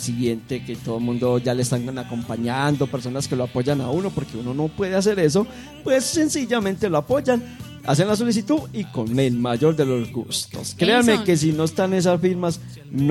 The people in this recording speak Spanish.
siente que todo el mundo ya le están acompañando, personas que lo apoyan a uno, porque uno no puede hacer eso, pues sencillamente lo apoyan, hacen la solicitud y con el mayor de los gustos. Créanme Eso. que si no están esas firmas,